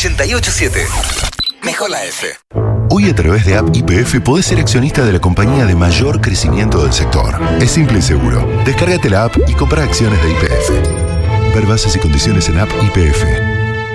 88.7. Mejor la F. Hoy a través de App YPF podés ser accionista de la compañía de mayor crecimiento del sector. Es simple y seguro. Descárgate la app y compra acciones de YPF. Ver bases y condiciones en App YPF.